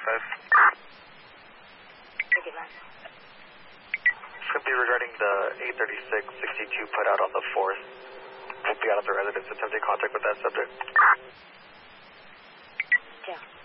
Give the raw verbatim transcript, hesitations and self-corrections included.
five. Thank you, man. It's going to be regarding the eight thirty-six sixty-two put out on the fourth. We'll be out of the residence. Attempting contact with that subject. Yeah.